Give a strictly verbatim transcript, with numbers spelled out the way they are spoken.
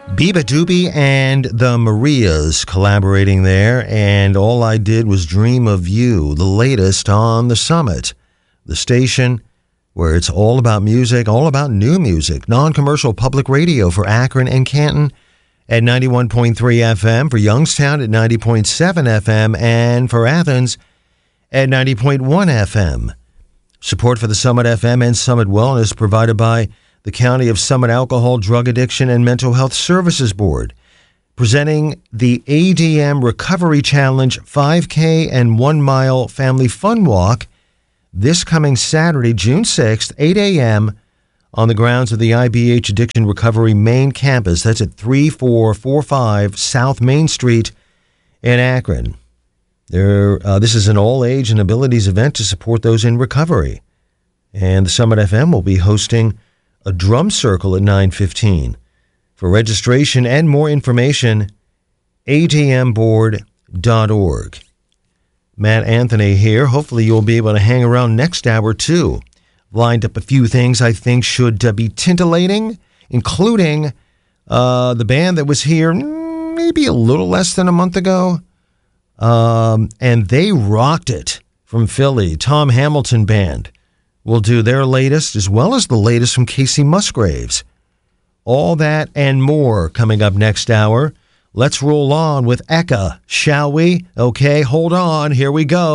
Biba Doobie and the Marias collaborating there, and All I Did Was Dream of You, the latest on The Summit, the station where it's all about music, all about new music, non-commercial public radio for Akron and Canton at ninety-one point three F M, for Youngstown at ninety point seven F M, and for Athens at ninety point one F M. Support for the Summit F M and Summit Wellness provided by the County of Summit Alcohol, Drug Addiction, and Mental Health Services Board, presenting the A D M Recovery Challenge five K and one mile Family Fun Walk this coming Saturday, June sixth, eight a.m. on the grounds of the I B H Addiction Recovery Main Campus. That's at thirty-four forty-five South Main Street in Akron. There, uh, this is an all-age and abilities event to support those in recovery. And the Summit F M will be hosting a drum circle at nine fifteen. For registration and more information, A D M board dot org. Matt Anthony here. Hopefully you'll be able to hang around next hour too. Lined up a few things I think should uh, be tintillating, including uh, the band that was here maybe a little less than a month ago. Um, and they rocked it from Philly. Tom Hamilton Band will do their latest, as well as the latest from Casey Musgraves. All that and more coming up next hour. Let's roll on with Eka, shall we? Okay, hold on. Here we go.